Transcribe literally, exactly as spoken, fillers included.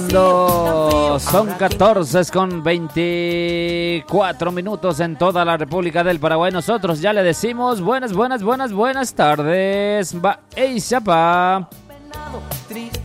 Son catorce con veinticuatro minutos en toda la República del Paraguay. Nosotros ya le decimos buenas, buenas, buenas, buenas tardes. Va, ey, chapa.